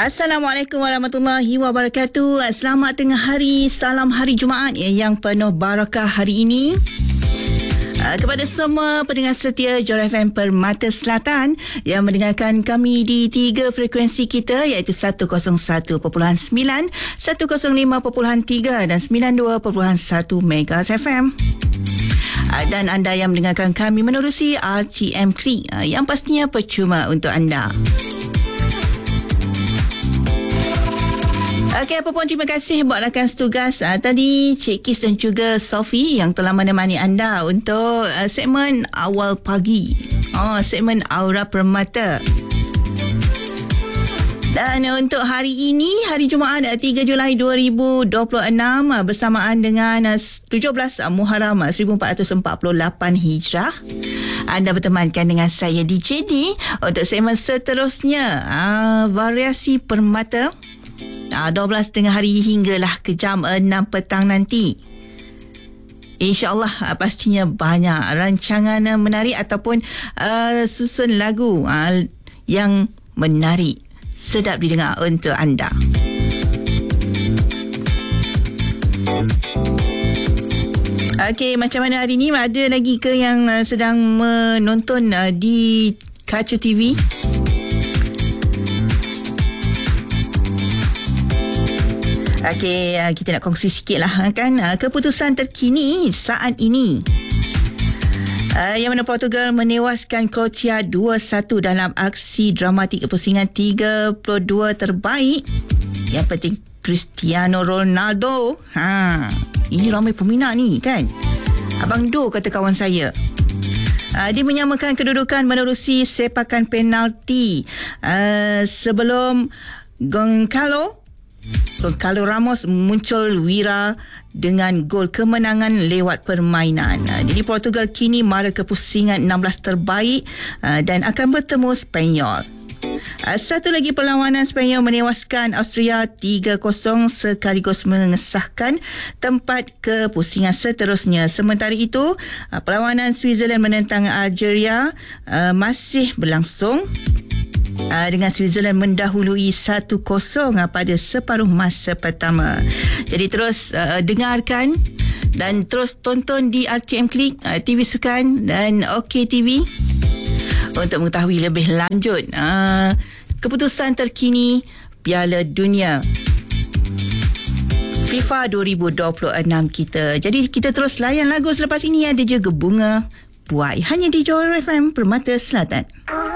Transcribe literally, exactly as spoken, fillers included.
Assalamualaikum warahmatullahi wabarakatuh. Selamat tengah hari. Salam hari Jumaat yang penuh barakah hari ini. Kepada semua pendengar setia Johor F M Permata Selatan yang mendengarkan kami di tiga frekuensi kita, iaitu seratus satu perpuluhan sembilan, seratus lima perpuluhan tiga dan sembilan puluh dua perpuluhan satu Megahertz F M. Dan anda yang mendengarkan kami menerusi R T M Klik, yang pastinya percuma untuk anda. Okey, apa pun terima kasih buat rakan setugas uh, tadi, Cik Kis dan juga Sophie yang telah menemani anda untuk uh, segmen awal pagi. Oh, segmen Aura Permata. Dan uh, untuk hari ini, hari Jumaat tiga Julai dua ribu dua puluh enam, uh, bersamaan dengan uh, tujuh belas Muharram uh, seribu empat ratus empat puluh lapan Hijrah. Anda bertemankan dengan saya D J D untuk segmen seterusnya, uh, Variasi Permata. dua belas tengah hari hinggalah ke jam enam petang nanti. InsyaAllah pastinya banyak rancangan menarik ataupun uh, susun lagu uh, yang menarik, sedap didengar untuk anda. Okey, macam mana hari ni? Ada lagi ke yang uh, sedang menonton uh, di Kaca T V? Okey, kita nak kongsi sikit lah kan keputusan terkini saat ini. Uh, yang mana Portugal menewaskan Kroasia dua satu dalam aksi dramatik pusingan tiga puluh dua terbaik. Yang penting Cristiano Ronaldo. Ha, ini ramai peminat ni kan. Abang Do kata kawan saya. Uh, dia menyamakan kedudukan menerusi sepakan penalti uh, sebelum Goncalo Goncalo Ramos muncul wira dengan gol kemenangan lewat permainan. Jadi Portugal kini mara ke pusingan enam belas terbaik dan akan bertemu Sepanyol. Satu lagi perlawanan, Sepanyol menewaskan Austria tiga kosong sekaligus mengesahkan tempat ke pusingan seterusnya. Sementara itu, perlawanan Switzerland menentang Algeria masih berlangsung, Uh, dengan Switzerland mendahului satu kosong uh, pada separuh masa pertama. Jadi terus uh, dengarkan dan terus tonton di R T M Klik, uh, T V Sukan dan OK T V untuk mengetahui lebih lanjut uh, keputusan terkini Piala Dunia FIFA dua ribu dua puluh enam kita. Jadi kita terus layan lagu selepas ini. Ada juga Bunga Buai hanya di Johor F M Permata Selatan.